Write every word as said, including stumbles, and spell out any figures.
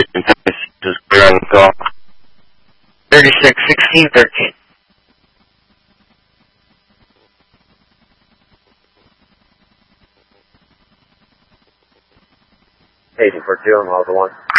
Station, Texas, clear on call. thirty-six sixteen thirteen. Station for two, I'm Alpha one.